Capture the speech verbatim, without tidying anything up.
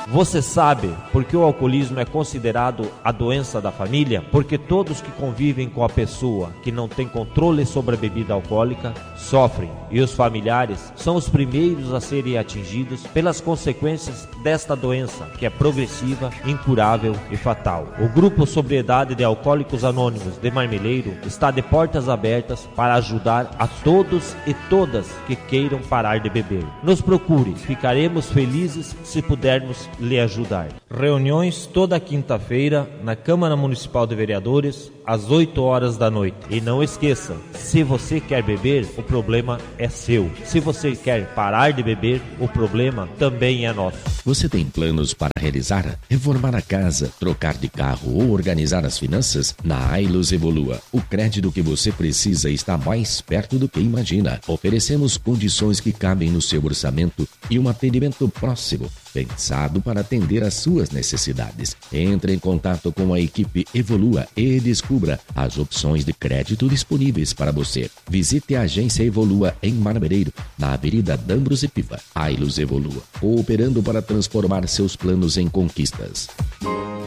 Você sabe por que o alcoolismo é considerado a doença da família? Porque todos que convivem com a pessoa que não tem controle sobre a bebida alcoólica sofrem, e os familiares são os primeiros a serem atingidos pelas consequências desta doença, que é progressiva, incurável e fatal. O Grupo Sobriedade de Alcoólicos Anônimos de Marmeleiro está de portas abertas para ajudar a todos e todas que queiram parar de beber. Nos procure, ficaremos felizes se pudermos lhe ajudar. Reuniões toda quinta-feira na Câmara Municipal de Vereadores, às oito horas da noite. E não esqueça, se você quer beber, o problema é seu. Se você quer parar de beber, o problema também é nosso. Você tem planos para realizar? Reformar a casa, trocar de carro ou organizar as finanças? Na Ailus Evolua, o crédito que você precisa está mais perto do que imagina. Oferecemos condições que cabem no seu orçamento e um atendimento próximo, pensado para atender às suas necessidades. Entre em contato com a equipe Evolua e descubra as opções de crédito disponíveis para você. Visite a agência Evolua em Marmeleiro, na Avenida Dambros e Piva. Ailus Evolua, cooperando para transformar seus planos em conquistas.